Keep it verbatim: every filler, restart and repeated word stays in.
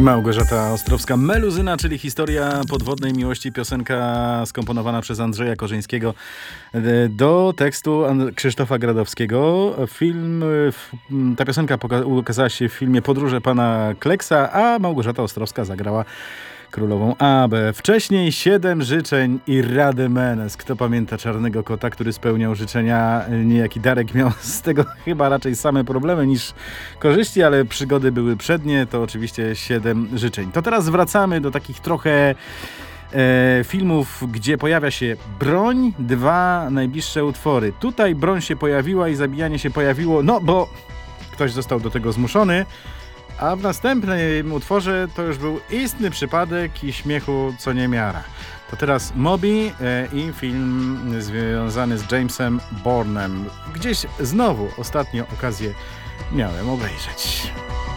Małgorzata Ostrowska, Meluzyna, czyli historia podwodnej miłości, piosenka skomponowana przez Andrzeja Korzyńskiego do tekstu Krzysztofa Gradowskiego. Film, ta piosenka ukazała się w filmie Podróże pana Kleksa, a Małgorzata Ostrowska zagrała królową Abę. Wcześniej Siedem życzeń i Rady Menes. Kto pamięta Czarnego Kota, który spełniał życzenia? Niejaki Darek miał z tego chyba raczej same problemy niż korzyści, ale przygody były przednie. To oczywiście Siedem życzeń. To teraz wracamy do takich trochę e, filmów, gdzie pojawia się broń. Dwa najbliższe utwory. Tutaj broń się pojawiła i zabijanie się pojawiło, no bo ktoś został do tego zmuszony. A w następnym utworze to już był istny przypadek i śmiechu co niemiara. To teraz Moby e, i film związany z Jamesem Bournem. Gdzieś znowu ostatnio okazję miałem obejrzeć.